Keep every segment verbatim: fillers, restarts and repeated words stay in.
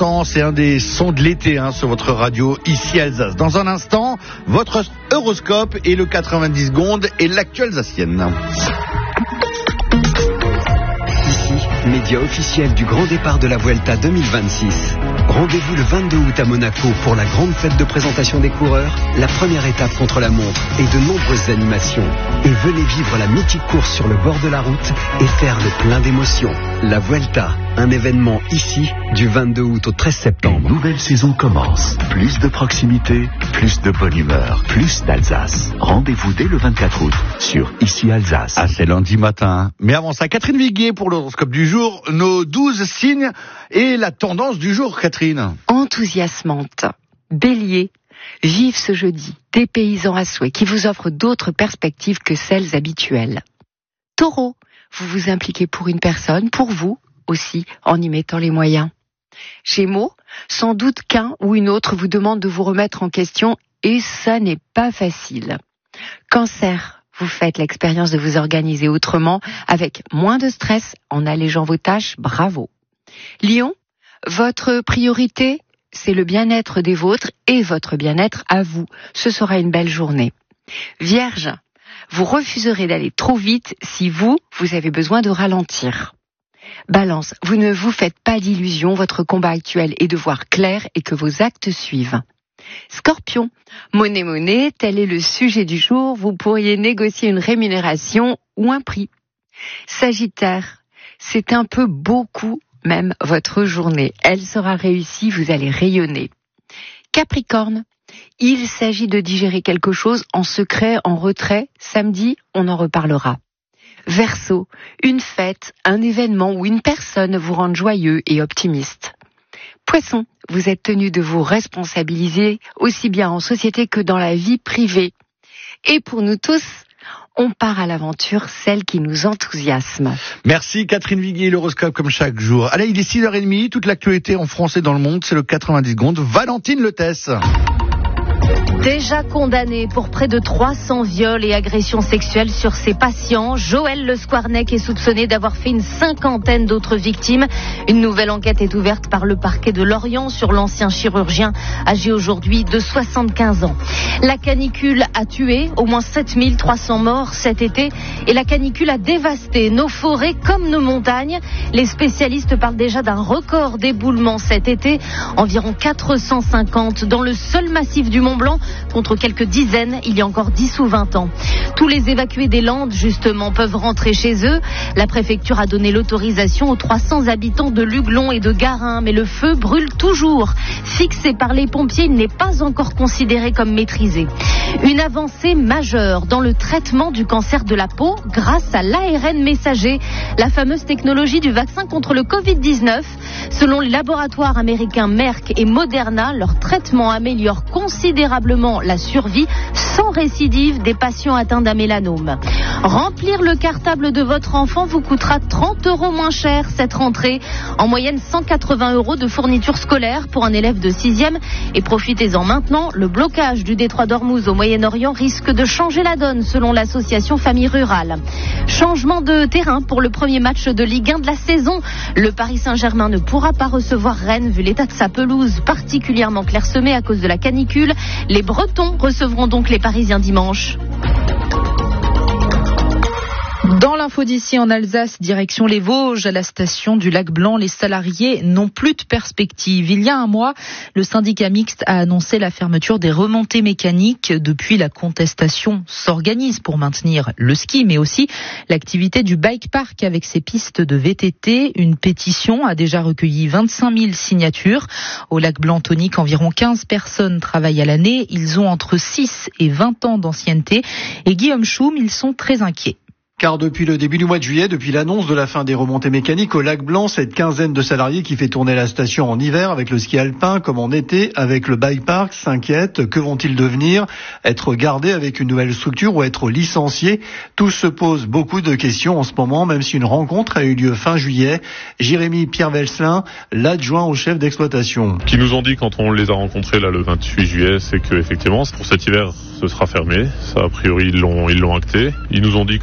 l'instant, c'est un des sons de l'été hein, sur votre radio, ici Alsace. Dans un instant, votre horoscope et le quatre-vingt-dix secondes et l'actu alsacienne. Ici, média officiel du grand départ de la Vuelta deux mille vingt-six. Rendez-vous le vingt-deux août à Monaco pour la grande fête de présentation des coureurs, la première étape contre la montre et de nombreuses animations. Et venez vivre la mythique course sur le bord de la route et faire le plein d'émotions. La Vuelta, un événement ici du vingt-deux août au treize septembre. Une nouvelle saison commence. Plus de proximité, plus de bonne humeur, plus d'Alsace. Rendez-vous dès le vingt-quatre août sur Ici Alsace. Ah, c'est lundi matin. Mais avant ça, Catherine Viguier pour l'horoscope du jour, nos douze signes et la tendance du jour, Catherine. Enthousiasmante. Bélier, vive ce jeudi, dépaysant à souhait, qui vous offre d'autres perspectives que celles habituelles. Taureau, vous vous impliquez pour une personne, pour vous aussi, en y mettant les moyens. Gémeaux, sans doute qu'un ou une autre vous demande de vous remettre en question et ça n'est pas facile. Cancer, vous faites l'expérience de vous organiser autrement, avec moins de stress, en allégeant vos tâches, bravo. Lion, votre priorité, c'est le bien-être des vôtres et votre bien-être à vous. Ce sera une belle journée. Vierge, vous refuserez d'aller trop vite si vous, vous avez besoin de ralentir. Balance, vous ne vous faites pas d'illusions, votre combat actuel est de voir clair et que vos actes suivent. Scorpion, monnaie monnaie, tel est le sujet du jour, vous pourriez négocier une rémunération ou un prix. Sagittaire, c'est un peu beaucoup même votre journée, elle sera réussie, vous allez rayonner. Capricorne, il s'agit de digérer quelque chose en secret, en retrait, samedi, on en reparlera. Verseau, une fête, un événement ou une personne vous rend joyeux et optimiste. Poisson, vous êtes tenu de vous responsabiliser aussi bien en société que dans la vie privée. Et pour nous tous, on part à l'aventure, celle qui nous enthousiasme. Merci Catherine Viguier, l'horoscope comme chaque jour. Allez, il est six heures trente, toute l'actualité en français dans le monde, c'est le quatre-vingt-dix secondes. Valentine Letesse. Déjà condamné pour près de trois cents viols et agressions sexuelles sur ses patients, Joël Le Squarnec est soupçonné d'avoir fait une cinquantaine d'autres victimes. Une nouvelle enquête est ouverte par le parquet de Lorient sur l'ancien chirurgien âgé aujourd'hui de soixante-quinze ans. La canicule a tué au moins sept mille trois cents morts cet été et la canicule a dévasté nos forêts comme nos montagnes. Les spécialistes parlent déjà d'un record d'éboulement cet été, environ quatre cent cinquante dans le seul massif du Mont-Blanc, contre quelques dizaines il y a encore dix ou vingt ans. Tous les évacués des Landes, justement, peuvent rentrer chez eux. La préfecture a donné l'autorisation aux trois cents habitants de Luglon et de Garin, mais le feu brûle toujours. Fixé par les pompiers, il n'est pas encore considéré comme maîtrisé. Une avancée majeure dans le traitement du cancer de la peau grâce à l'A R N messager, la fameuse technologie du vaccin contre le covid dix-neuf. Selon les laboratoires américains Merck et Moderna, leur traitement améliore considérablement la survie sans récidive des patients atteints d'un mélanome. Remplir le cartable de votre enfant vous coûtera trente euros moins cher cette rentrée. En moyenne cent quatre-vingts euros de fournitures scolaires pour un élève de sixième. Et profitez-en maintenant, le blocage du détroit d'Ormuz au Moyen-Orient risque de changer la donne selon l'association Famille Rurale. Changement de terrain pour le premier match de Ligue un de la saison. Le Paris Saint-Germain ne pourra pas recevoir Rennes vu l'état de sa pelouse particulièrement clairsemée à cause de la canicule. Les Bretons recevront donc les Parisiens dimanche. Dans l'info d'ici en Alsace, direction les Vosges, à la station du Lac Blanc, les salariés n'ont plus de perspective. Il y a un mois, le syndicat mixte a annoncé la fermeture des remontées mécaniques. Depuis, la contestation s'organise pour maintenir le ski, mais aussi l'activité du bike park avec ses pistes de V T T. Une pétition a déjà recueilli vingt-cinq mille signatures. Au Lac Blanc tonique, environ quinze personnes travaillent à l'année. Ils ont entre six et vingt ans d'ancienneté. Et Guillaume Choum, ils sont très inquiets. Car depuis le début du mois de juillet, depuis l'annonce de la fin des remontées mécaniques au Lac Blanc, cette quinzaine de salariés qui fait tourner la station en hiver avec le ski alpin comme en été avec le bike park s'inquiètent. Que vont-ils devenir? Être gardés avec une nouvelle structure ou être licenciés? Tous se posent beaucoup de questions en ce moment, même si une rencontre a eu lieu fin juillet. Jérémy Pierre Velslin, l'adjoint au chef d'exploitation. Qui nous ont dit quand on les a rencontrés là le vingt-huit juillet, c'est que effectivement pour cet hiver ce sera fermé. Ça a priori ils l'ont ils l'ont acté. Ils nous ont dit que ça pourrait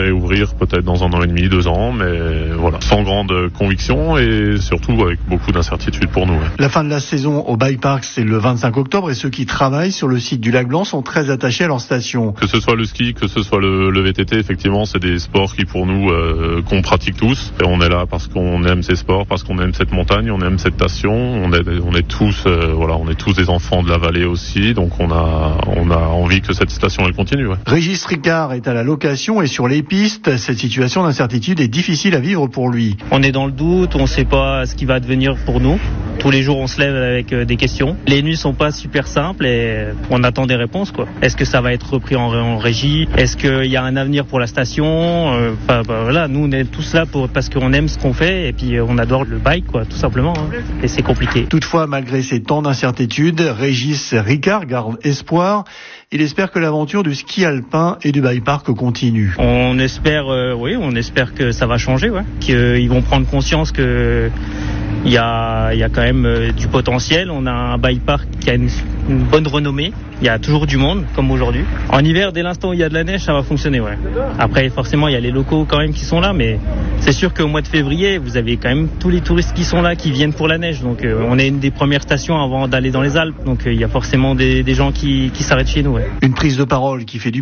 réouvrir peut-être dans un an et demi, deux ans, mais voilà, sans grande conviction et surtout avec beaucoup d'incertitudes pour nous. Ouais. La fin de la saison au Bike Park, c'est le vingt-cinq octobre et ceux qui travaillent sur le site du Lac Blanc sont très attachés à leur station. Que ce soit le ski, que ce soit le, le V T T, effectivement, c'est des sports qui pour nous, euh, qu'on pratique tous. Et on est là parce qu'on aime ces sports, parce qu'on aime cette montagne, on aime cette station. On est, on est tous, euh, voilà, on est tous des enfants de la vallée aussi, donc on a, on a envie que cette station elle continue. Ouais. Régis Ricard est à la location et sur les pistes, cette situation d'incertitude est difficile à vivre pour lui. On est dans le doute, on ne sait pas ce qui va devenir pour nous. Tous les jours, on se lève avec des questions. Les nuits sont pas super simples et on attend des réponses, quoi. Est-ce que ça va être repris en, en régie? Est-ce qu'il y a un avenir pour la station? euh, bah, bah, voilà, nous, on est tous là pour, parce qu'on aime ce qu'on fait et puis on adore le bike, quoi, tout simplement. Hein. Et c'est compliqué. Toutefois, malgré ces temps d'incertitude, Régis Ricard garde espoir. Il espère que l'aventure du ski alpin et du bike park continue. On espère, euh, oui, on espère que ça va changer, ouais. Qu'ils vont prendre conscience que il y a, il y a quand même euh, du potentiel. On a un bike park qui a une, une bonne renommée. Il y a toujours du monde, comme aujourd'hui. En hiver, dès l'instant où il y a de la neige, ça va fonctionner, ouais. Après, forcément, il y a les locaux quand même qui sont là, mais c'est sûr qu'au mois de février, vous avez quand même tous les touristes qui sont là, qui viennent pour la neige. Donc, euh, on est une des premières stations avant d'aller dans les Alpes. Donc, euh, il y a forcément des, des gens qui, qui s'arrêtent chez nous, ouais. Une prise de parole qui fait du